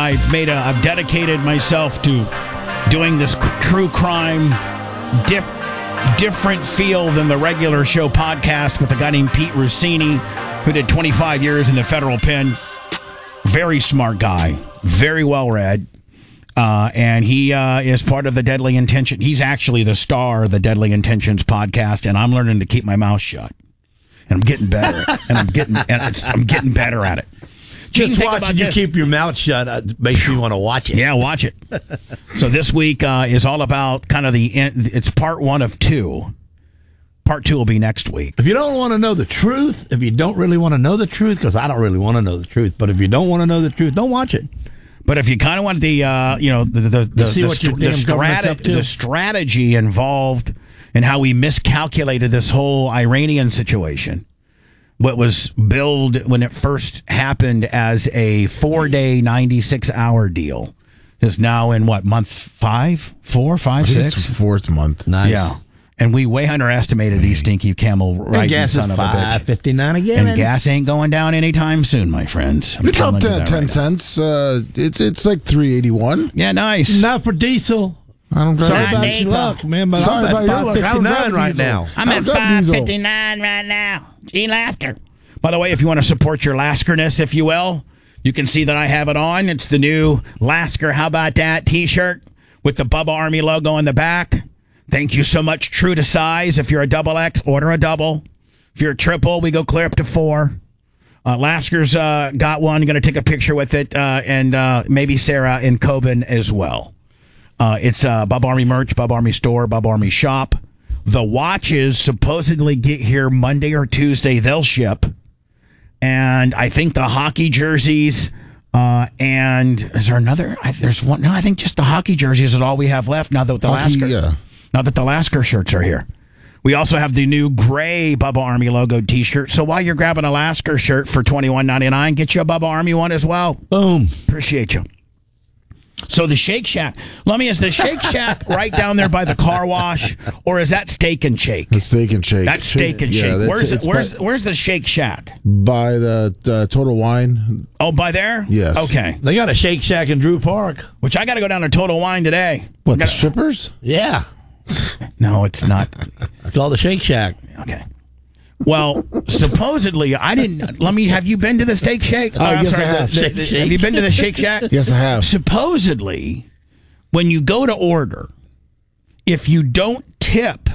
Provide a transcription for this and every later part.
I've dedicated myself to doing this true crime, different feel than the regular show podcast with a guy named Pete Rossini, who did 25 years in the federal pen. Very smart guy, very well read. And he is part of the Deadly Intention. He's actually the star of the Deadly Intentions podcast, and I'm learning to keep my mouth shut. And I'm getting better. I'm getting better at it. Just watching you keep your mouth shut makes me want to watch it. Yeah, watch it. So this week is all about kind of it's part 1 of 2. Part 2 will be next week. If you don't want to know the truth, if you don't really want to know the truth, because I don't really want to know the truth, but if you don't want to know the truth, don't watch it. But if you kind of want the strategy involved in how we miscalculated this whole Iranian situation, what was billed when it first happened as a 4-day, 96-hour deal is now in what, month 5, 4, 5, 6? It's 4th month. Nice. Yeah. And we way underestimated these stinky camel riding gas son is of a bitch. $5.59 again. And gas ain't going down anytime soon, my friends. It's up to 10 cents. It's like $3.81. Yeah, nice. Not for diesel. I don't Sorry drive about diesel. your luck, man, but Sorry I'm about at your luck. I don't drive $5.59 right diesel. now. I'm at $5.59 right now. Gee, Lasker. By the way, if you want to support your Laskerness, if you will, you can see that I have it on. It's the new Lasker How About That t-shirt with the Bubba Army logo on the back. Thank you so much. True to size. If you're a double X, order a double. If you're a triple, we go clear up to 4. Lasker's got one. Going to take a picture with it, and maybe Sarah and Coben as well. It's Bub Army merch, Bub Army store, Bub Army shop. The watches supposedly get here Monday or Tuesday. They'll ship. And I think the hockey jerseys, and is there another? There's one. No, I think just the hockey jerseys is all we have left now that the Lasker shirts are here. We also have the new gray Bubba Army logo t-shirt. So while you're grabbing a Lasker shirt for $21.99, get you a Bubba Army one as well. Boom. Appreciate you. So the Shake Shack. Lummy, is the Shake Shack right down there by the car wash, or is that Steak and Shake? It's Steak and Shake. That's Steak and Shake. Where's the Shake Shack? By the Total Wine. Oh, by there? Yes. Okay. They got a Shake Shack in Drew Park. Which I got to go down to Total Wine today. What, the strippers? Yeah. No, it's not. It's called the Shake Shack. Okay. Well, supposedly, I didn't. Have you been to the Steak Shake? Yes, I have. Have you been to the Shake Shack? Yes, I have. Supposedly, when you go to order, if you don't tip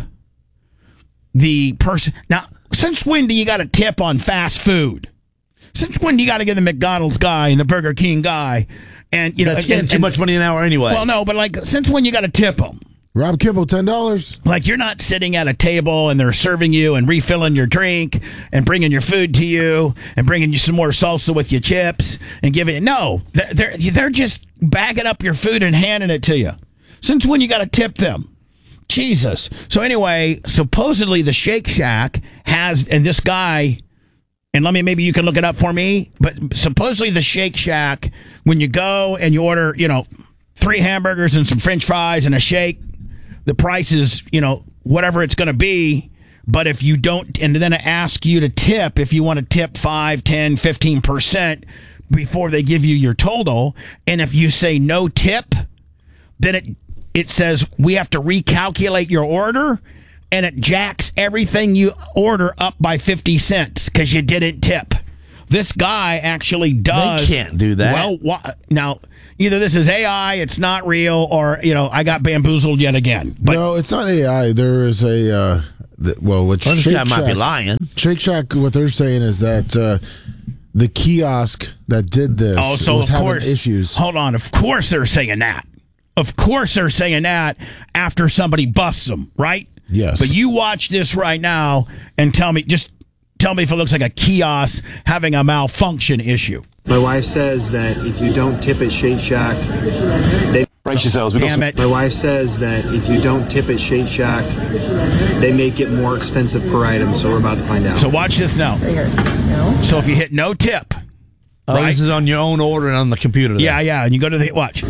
the person. Now, since when do you got to tip on fast food? Since when do you got to give the McDonald's guy and the Burger King guy? And that's getting too much money an hour anyway. Well, no, but since when you got to tip them? Rob Kibble, $10. Like, you're not sitting at a table and they're serving you and refilling your drink and bringing your food to you and bringing you some more salsa with your chips and giving it. No, they're just bagging up your food and handing it to you. Since when you got to tip them? Jesus. So anyway, supposedly the Shake Shack has, and this guy, and maybe you can look it up for me, but supposedly the Shake Shack, when you go and you order, 3 hamburgers and some French fries and a shake, the price is, whatever it's going to be. But if you don't, and then ask you to tip, if you want to tip 5, 10, 15% before they give you your total. And if you say no tip, then it says we have to recalculate your order, and it jacks everything you order up by 50 cents because you didn't tip. This guy actually does. They can't do that. Well, now, either this is AI, it's not real, or, I got bamboozled yet again. But no, it's not AI. There is a, what Shake Shack might be lying. Shake Shack, what they're saying is that the kiosk that did this was having issues. Hold on. Of course they're saying that. Of course they're saying that after somebody busts them, right? Yes. But you watch this right now and tell me if it looks like a kiosk having a malfunction issue. My wife says that if you don't tip at Shake Shack, they brace yourselves. Damn it. My wife says that if you don't tip at Shake Shack, they make it more expensive per item. So we're about to find out. So watch this now. So if you hit no tip, right? This is on your own order and on the computer. Yeah, and you go to the watch.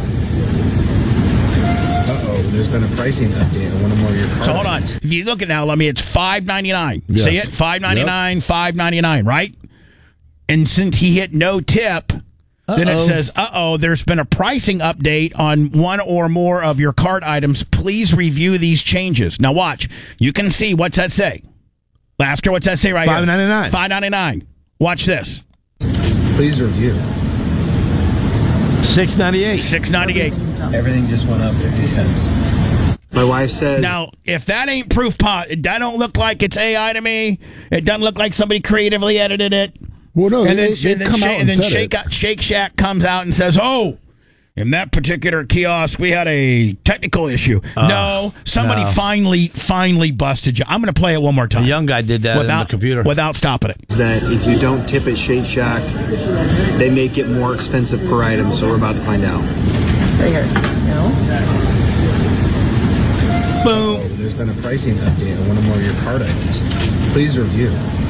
There's been a pricing update on one or more of your cards. So hold on. If you look at now, it's $5.99. Yes. See it? $5.99, $5.99, right? And since he hit no tip, Then it says, there's been a pricing update on one or more of your cart items. Please review these changes. Now watch. You can see, what's that say? Ask her, what's that say right here? $5.99. $5.99. Watch this. Please review. $6.98. $6.98. Everything just went up 50 cents. My wife says... Now, if that ain't proof that don't look like it's AI to me, it doesn't look like somebody creatively edited it. Well, no, and then Shake Shack comes out and says, in that particular kiosk, we had a technical issue. Somebody finally busted you. I'm going to play it one more time. A young guy did that on the computer. Without stopping it. That if you don't tip at Shake Shack, they make it more expensive per item, so we're about to find out. Right here. No? Boom. There's been a pricing update on one or more of your cart items. Please review.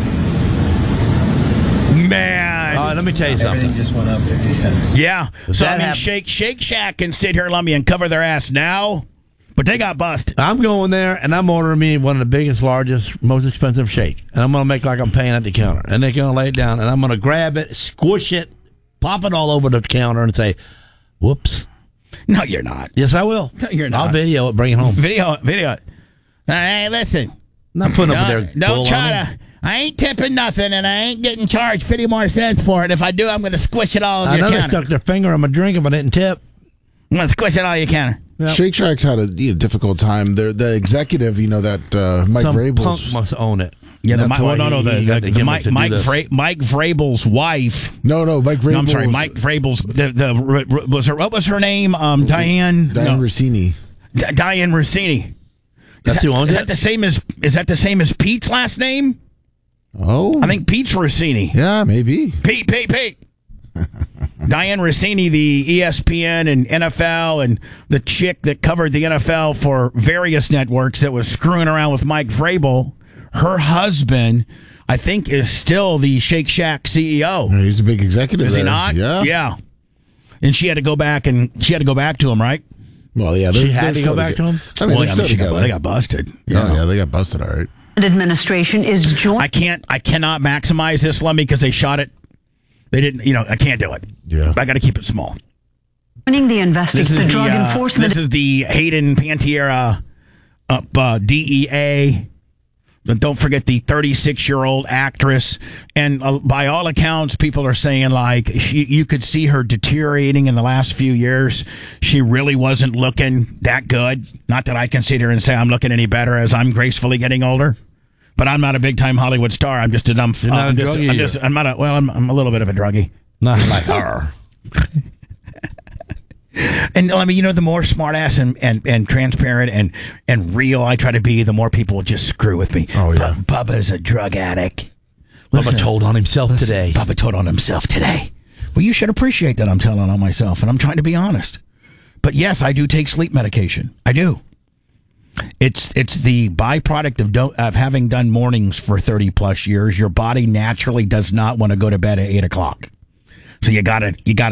Man. Let me tell you something. Everything just went up 50 cents. Yeah. Shake Shack can sit here, Lummy, and cover their ass now, but they got busted. I'm going there, and I'm ordering me one of the biggest, largest, most expensive shake. And I'm going to make like I'm paying at the counter. And they're going to lay it down, and I'm going to grab it, squish it, pop it all over the counter, and say, whoops. No, you're not. Yes, I will. No, you're not. I'll video it, bring it home. Video it. Hey, listen. I'm not putting up with their bull don't try to... I ain't tipping nothing, and I ain't getting charged 50 more cents for it. If I do, I'm going to squish it all on your counter. I know they stuck their finger in my drink if I didn't tip. I'm going to squish it all on your counter. Yep. Shake Shack's had a difficult time. The executive, that Mike Vrabel's punk must own it. Yeah, Mike Vrabel's wife. No, Mike Vrabel. No, I'm sorry, Mike Vrabel's. What was her name? Diane Rossini. Diane Rossini. That's who owns it. Is that the same as Pete's last name? Oh, I think Pete's Rossini. Yeah, maybe. Pete. Diane Rossini, the ESPN and NFL, and the chick that covered the NFL for various networks that was screwing around with Mike Vrabel. Her husband, I think, is still the Shake Shack CEO. He's a big executive. Is he not? Yeah. And she had to go back to him, right? Well, yeah. She had to go back to him? I mean, they got busted. Yeah, they got busted, all right. Administration is joining. I cannot maximize this, Lummy, because they shot it. They didn't, I can't do it. Yeah. I got to keep it small. Joining the investigation, the drug enforcement. This is the Hayden Panettiere DEA. Don't forget the 36-year-old actress. And by all accounts, people are saying, you could see her deteriorating in the last few years. She really wasn't looking that good. Not that I can sit here and say I'm looking any better as I'm gracefully getting older. But I'm not a big-time Hollywood star. I'm just a dumb... I'm a little bit of a druggie. Not like her. And the more smartass and transparent and real I try to be, the more people will just screw with me. Oh, yeah. Bubba's a drug addict. Bubba told on himself today. Bubba told on himself today. Well, you should appreciate that I'm telling on myself, and I'm trying to be honest. But yes, I do take sleep medication. I do. It's the byproduct of having done mornings for 30 plus years. Your body naturally does not want to go to bed at 8 o'clock. So you gotta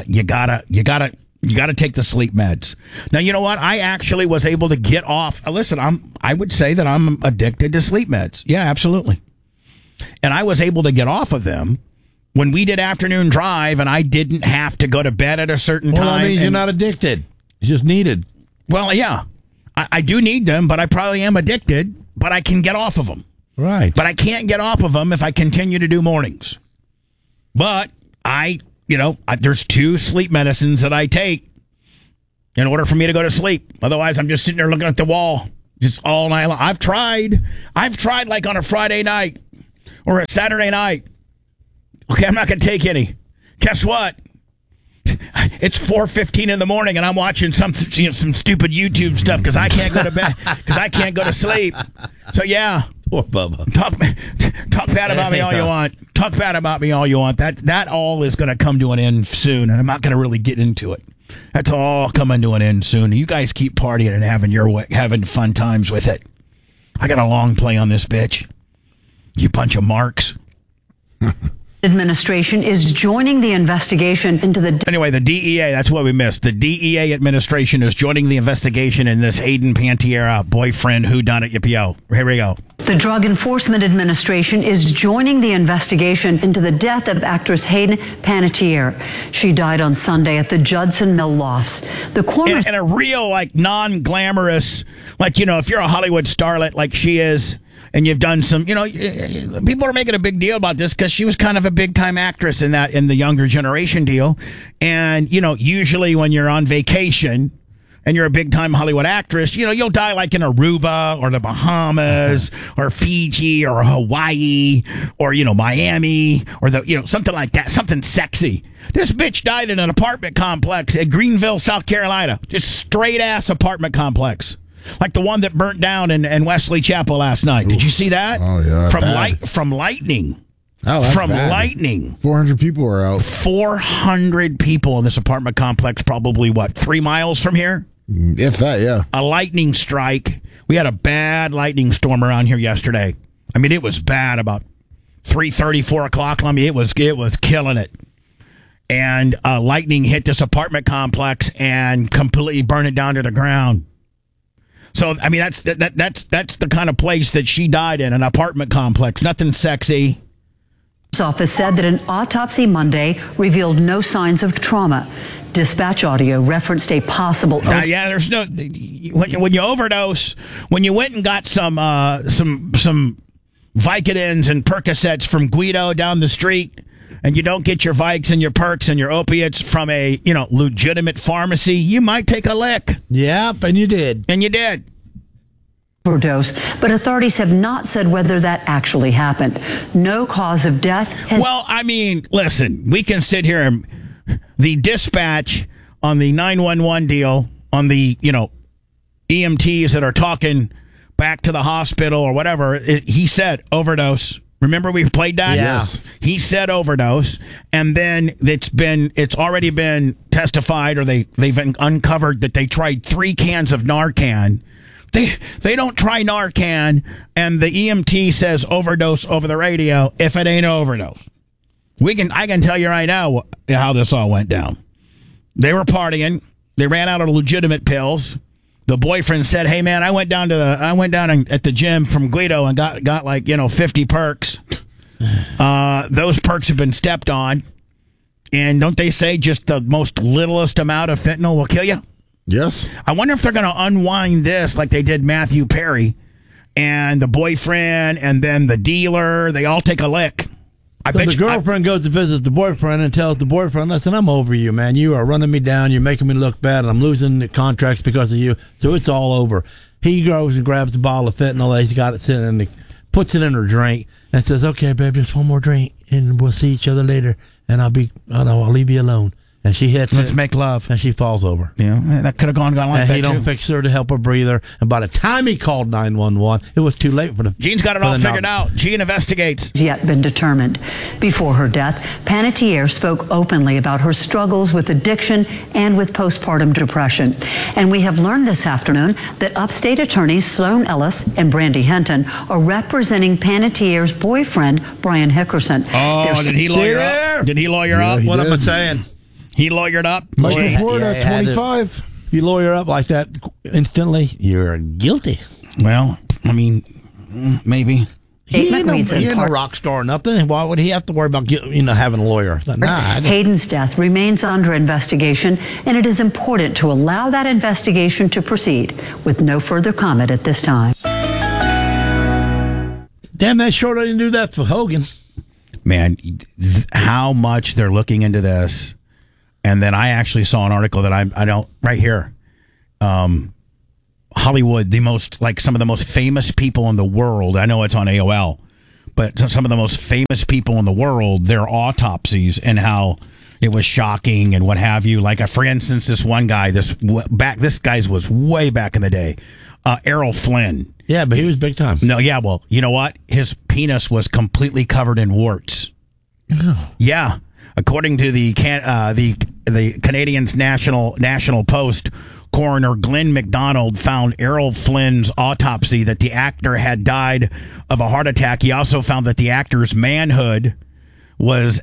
take the sleep meds. Now, you know what? I actually was able to get off. Listen, I would say that I'm addicted to sleep meds. Yeah, absolutely. And I was able to get off of them when we did afternoon drive, and I didn't have to go to bed at a certain time. Well, that means you're not addicted. It's just needed. Well, yeah. I do need them, but I probably am addicted, but I can get off of them. Right. But I can't get off of them if I continue to do mornings. But there's 2 sleep medicines that I take in order for me to go to sleep. Otherwise, I'm just sitting there looking at the wall just all night long. I've tried like on a Friday night or a Saturday night. Okay, I'm not going to take any. Guess what? It's 4:15 in the morning, and I'm watching some stupid YouTube stuff because I can't go to bed because I can't go to sleep. So yeah, poor Bubba. Talk bad about me all you want. Talk bad about me all you want. That all is going to come to an end soon, and I'm not going to really get into it. That's all coming to an end soon. You guys keep partying and having fun times with it. I got a long play on this bitch. You bunch of marks. Administration is joining the investigation into the... Anyway, the DEA, that's what we missed. The DEA administration is joining the investigation in this Hayden Panettiere boyfriend whodunit yippee-yo. Here we go. The The Drug Enforcement Administration is joining the investigation into the death of actress Hayden Panettiere. She died on Sunday at the Judson Mill Lofts. The coroner in a real, like, non-glamorous, like, you know, if you're a Hollywood starlet like she is, and you've done some, you know, people are making a big deal about this because she was kind of a big-time actress in the younger generation deal. And, you know, usually when you're on vacation and you're a big-time Hollywood actress, you know, you'll die like in Aruba or the Bahamas or Fiji or Hawaii or, you know, Miami or something like that, something sexy. This bitch died in an apartment complex at Greenville, South Carolina. Just straight-ass apartment complex. Like the one that burnt down in Wesley Chapel last night. Did you see that? Oh, yeah. From lightning. Oh, that's from bad. lightning. 400 people are out. 400 people in this apartment complex, probably, 3 miles from here? If that, yeah. A lightning strike. We had a bad lightning storm around here yesterday. I mean, it was bad about 3:30, 4 o'clock. I mean, it was killing it. And lightning hit this apartment complex and completely burned it down to the ground. So, I mean, that's the kind of place that she died in, an apartment complex. Nothing sexy. Office said that an autopsy Monday revealed no signs of trauma. Dispatch audio referenced a possible. There's no. When you overdose, when you went and got some Vicodins and Percocets from Guido down the street, and you don't get your Vikes and your Perks and your opiates from a legitimate pharmacy, you might take a lick. Yep, and you did. And you did. Overdose, but authorities have not said whether that actually happened. No cause of death has. Well, I mean, listen, we can sit here and the dispatch on the 911 deal, on the EMTs that are talking back to the hospital or whatever. He said overdose. Remember we played that? Yeah. Yes. He said overdose, and then it's already been testified, or they've uncovered that they tried 3 cans of Narcan. They don't try Narcan, and the EMT says overdose over the radio if it ain't overdose. I can tell you right now how this all went down. They were partying. They ran out of legitimate pills. The boyfriend said, "Hey man, I went down at the gym from Guido and got 50 perks. Those perks have been stepped on, and don't they say just the most littlest amount of fentanyl will kill you?" Yes. I wonder if they're going to unwind this like they did Matthew Perry, and the boyfriend and then the dealer. They all take a lick. So the girlfriend goes to visit the boyfriend and tells the boyfriend, "Listen, I'm over you, man. You are running me down. You're making me look bad, and I'm losing the contracts because of you. So it's all over." He goes and grabs a bottle of fentanyl. He's got it sitting in puts it in her drink and says, "Okay, babe, just one more drink, and we'll see each other later. And I'll leave you alone." And she hits Let's make love. And she falls over. Yeah, that could have gone like and that, he don't too. fix her to help her breathe her. And by the time he called 911, it was too late for the... Gene's got it all figured out. Gene investigates. Yet been determined. Before her death, Panettiere spoke openly about her struggles with addiction and with postpartum depression. And we have learned this afternoon that upstate attorneys Sloan Ellis and Brandy Henton are representing Panettiere's boyfriend, Brian Hickerson. Oh, did he lawyer up? Did he lawyer up? What am I saying? He lawyered up? Michael Florida, 25. You lawyer up like that instantly, you're guilty. Well, I mean, maybe. He ain't a rock star or nothing. Why would he have to worry about having a lawyer? Hayden's death remains under investigation, and it is important to allow that investigation to proceed with no further comment at this time. Damn, that sure didn't do that for Hogan. Man, how much they're looking into this. And then I actually saw an article that I don't right here. Hollywood, some of the most famous people in the world. I know it's on AOL, but some of the most famous people in the world, their autopsies and how it was shocking and what have you. Like, for instance, this one guy, this guy's was way back in the day, Errol Flynn. Yeah, but he was big time. No, yeah, well, you know what? His penis was completely covered in warts. Oh. Yeah. According to the Canadian's National Post, coroner Glenn McDonald found Errol Flynn's autopsy that the actor had died of a heart attack. He also found that the actor's manhood was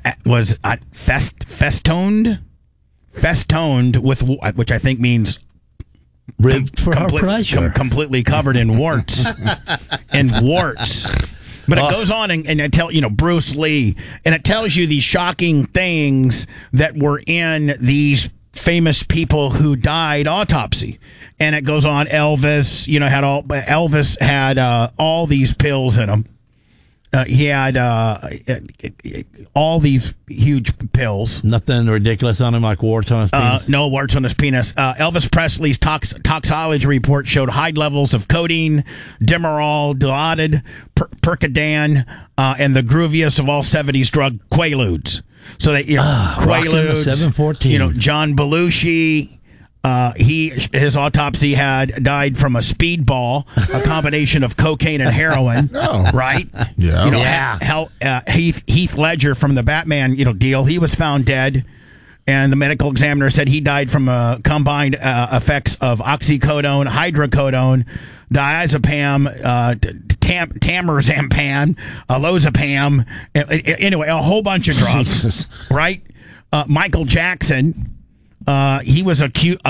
festooned with, which I think means ribbed for her pleasure. Completely covered in warts. But it goes on and it tells, Bruce Lee, and it tells you these shocking things that were in these famous people who died autopsy. And it goes on, Elvis had all these pills in him. He had all these huge pills. Nothing ridiculous on him, like warts on his penis? No warts on his penis. Elvis Presley's toxicology report showed high levels of codeine, Demerol, Dilaudid, Percodan, and the grooviest of all 70s drug, Quaaludes. So that Quaaludes, 714. John Belushi. His autopsy had died from a speedball, a combination of cocaine and heroin. Right? Yeah. Heath Ledger from the Batman, deal. He was found dead, and the medical examiner said he died from combined effects of oxycodone, hydrocodone, diazepam, tamoxifen, lozapam. Anyway, a whole bunch of drugs. Right? Michael Jackson. He was acute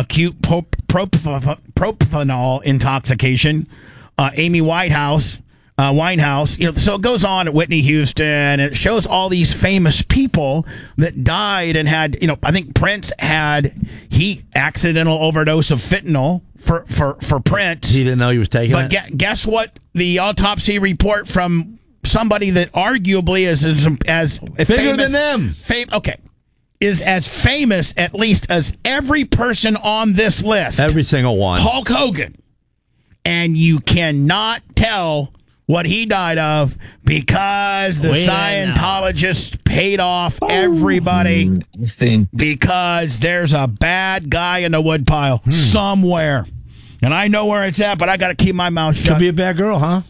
propanol intoxication. Amy Winehouse. So it goes on at Whitney Houston, and it shows all these famous people that died and had. I think Prince had accidental overdose of fentanyl for Prince. He didn't know he was taking it. But guess what? The autopsy report from somebody that arguably is as bigger famous, than them. Okay. Is as famous, at least, as every person on this list. Every single one. Hulk Hogan. And you cannot tell what he died of because the Scientologists paid off everybody because there's a bad guy in the woodpile somewhere. And I know where it's at, but I got to keep my mouth shut. Could be a bad girl, huh?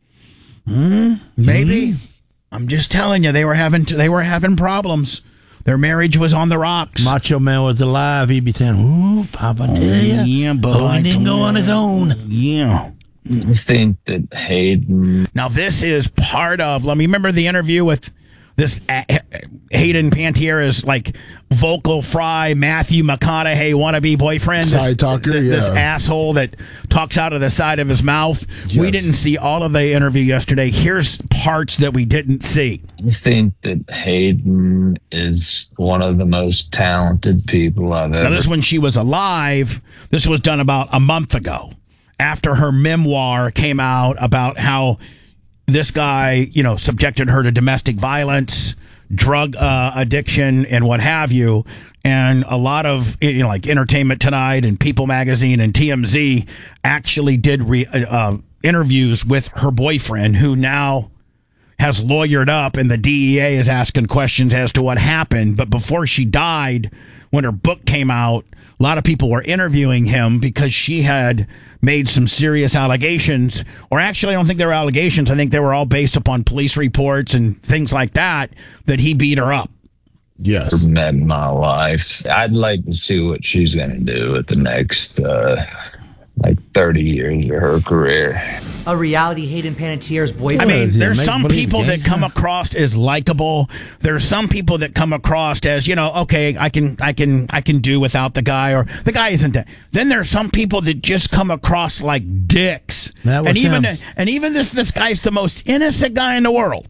Maybe. I'm just telling you, they were having problems. Their marriage was on the rocks. Macho Man was alive. He'd be saying, "Ooh, Papa, tell ya." Yeah, but Hogan didn't go on his own. Yeah. I think that Hayden. Now, this is part of. Let me remember the interview with this Hayden Panettiera's vocal fry Matthew McConaughey wannabe boyfriend, side talker, this asshole that talks out of the side of his mouth. Yes. We didn't see all of the interview yesterday. Here's parts that we didn't see. I think that Hayden is one of the most talented people I've ever. Now, this is when she was alive. This was done about a month ago, after her memoir came out about how this guy, subjected her to domestic violence, drug addiction, and what have you. And a lot of, like Entertainment Tonight and People Magazine and TMZ actually did interviews with her boyfriend, who now has lawyered up, and the DEA is asking questions as to what happened. But before she died, when her book came out, a lot of people were interviewing him because she had made some serious allegations, or actually I don't think they were allegations. I think they were all based upon police reports and things like that he beat her up. Yes. Met in my life. I'd like to see what she's going to do with the next 30 years of her career. A reality Hayden Panettiere's boyfriend. I mean, there's some people that come across as likable. There's some people that come across as, okay, I can do without the guy, or the guy isn't that. Then there's some people that just come across like dicks. And even this guy's the most innocent guy in the world.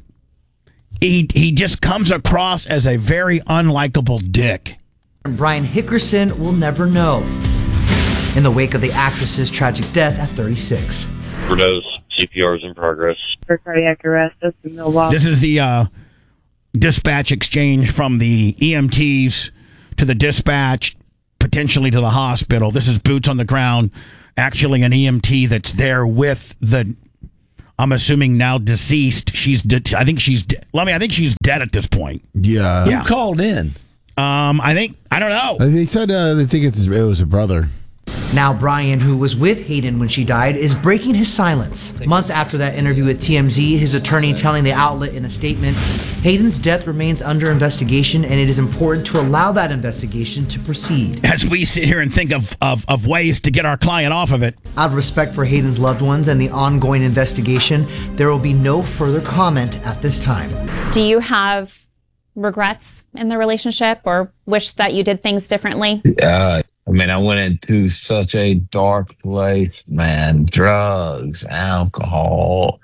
He just comes across as a very unlikable dick. Brian Hickerson will never know. In the wake of the actress's tragic death at 36. Overdose, CPR is in progress. For cardiac arrest, that's in Milwaukee. This is the dispatch exchange from the EMTs to the dispatch, potentially to the hospital. This is boots on the ground, actually an EMT that's there with the, I'm assuming now deceased. I think she's dead at this point. Yeah. Who called in? I don't know. They said they think it was a brother. Now Brian, who was with Hayden when she died, is breaking his silence. Months after that interview with TMZ, his attorney telling the outlet in a statement, Hayden's death remains under investigation, and it is important to allow that investigation to proceed. As we sit here and think of ways to get our client off of it. Out of respect for Hayden's loved ones and the ongoing investigation, there will be no further comment at this time. Do you have regrets in the relationship, or wish that you did things differently? I mean, I went into such a dark place, man. Drugs, alcohol,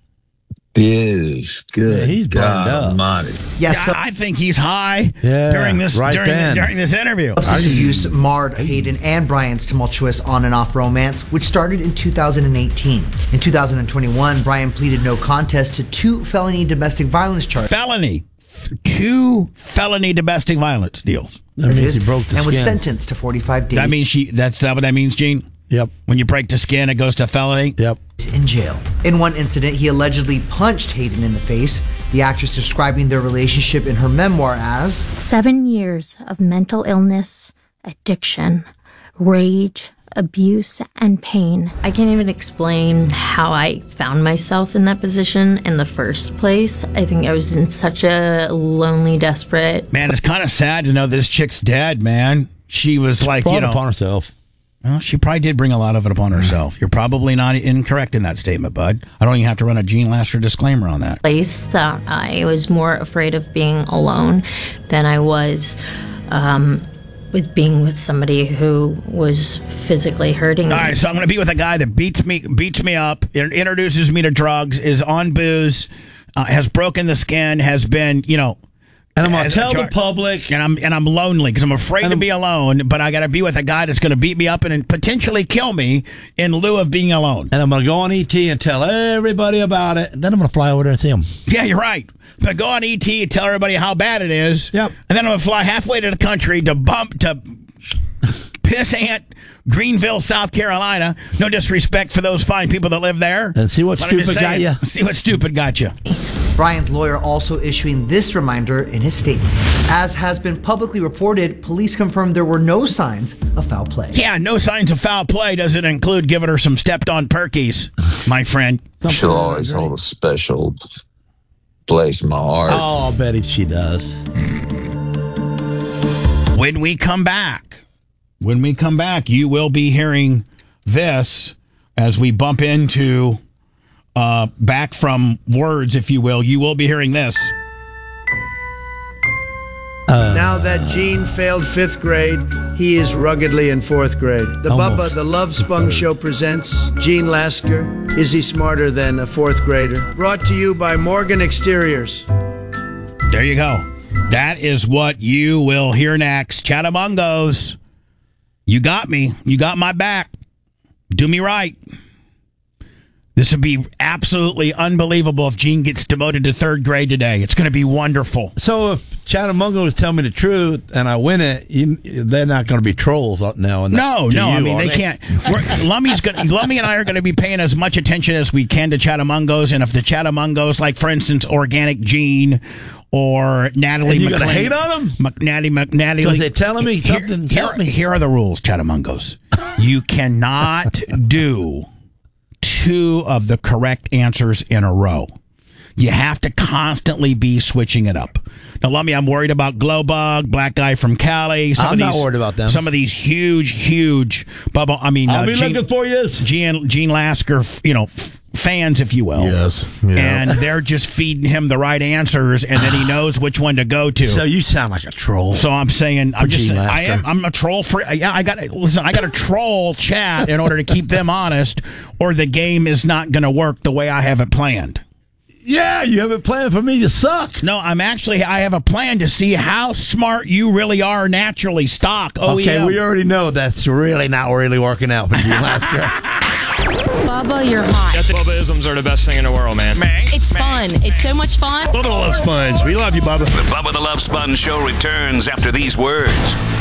booze. Good. Yeah, he's God burned up. Almighty. Yes, so I think he's high Yeah, during this right then. during this interview. substance use marred Hayden and Brian's tumultuous on and off romance, which started in 2018. In 2021, Brian pleaded no contest to 2 felony domestic violence charges. Felony. 2 felony domestic violence deals. That means he broke the and was skin. sentenced to 45 days That means that's that what that means, Gene? Yep. When you break the skin, it goes to felony? Yep. in jail. In one incident, he allegedly punched Hayden in the face, the actress describing their relationship in her memoir as 7 years of mental illness, addiction, rage, abuse, and pain. I can't even explain how I found myself in that position in the first place. I think I was in such a lonely, desperate... Man, it's kind of sad to know this chick's dead, man. She was like, brought upon herself. Well, she probably did bring a lot of it upon herself. You're probably not incorrect in that statement, bud. I don't even have to run a Gene Lasker disclaimer on that. Place that I was more afraid of being alone than I was with being with somebody who was physically hurting me. All right, so I'm going to be with a guy that beats me up, introduces me to drugs, is on booze, has broken the skin, has been, and I'm going to tell the public. And I'm lonely because I'm afraid to be alone, but I got to be with a guy that's going to beat me up and potentially kill me in lieu of being alone. And I'm going to go on ET and tell everybody about it. And then I'm going to fly over there and see him. Yeah, you're right. But go on ET and tell everybody how bad it is. Yep. And then I'm going to fly halfway to the country to Pissant, Greenville, South Carolina. No disrespect for those fine people that live there. And see what stupid got you. See what stupid got you. Brian's lawyer also issuing this reminder in his statement. As has been publicly reported, police confirmed there were no signs of foul play. Yeah, no signs of foul play doesn't include giving her some stepped-on perkies, my friend. She'll always hold a special place in my heart. Oh, I bet she does. When we come back, you will be hearing this as we bump into back from words, if you will. You will be hearing this. Now that Gene failed 5th grade, he is ruggedly in 4th grade. The Bubba the Love Spung Show presents Gene Lasker. Is he smarter than a 4th grader? Brought to you by Morgan Exteriors. There you go. That is what you will hear next. Chattamongos, you got me. You got my back. Do me right. This would be absolutely unbelievable if Gene gets demoted to 3rd grade today. It's going to be wonderful. So if Chattamongos tell me the truth and I win it, they're not going to be trolls now. No. I mean, they can't. Lummy and I are going to be paying as much attention as we can to Chattamongos. And if the Chattamongos, like, for instance, Organic Gene or Natalie and you McLean. You going to hate on them? Natalie. Because they're telling me something. Help me. Here are the rules, Chattamongos. You cannot do 2 of the correct answers in a row. You have to constantly be switching it up. Now, Lummy, I'm worried about Glowbug, Black Guy from Cali. I'm not worried about them. Some of these huge bubble. I mean, I'll be looking for you. Gene Lasker, fans, if you will. Yes. Yeah. And they're just feeding him the right answers, and then he knows which one to go to. So you sound like a troll. So I'm saying, I'm a troll for. Yeah, I got to troll chat in order to keep them honest, or the game is not going to work the way I have it planned. Yeah, you have it planned for me to suck. No, I have a plan to see how smart you really are naturally. Stock OEM. Okay, we already know that's really not working out for Gene Lasker. Bubba, you're hot. Bubba-isms are the best thing in the world, man. It's fun. It's so much fun. Bubba the Love Sponge. We love you, Bubba. The Bubba the Love Sponge Show returns after these words.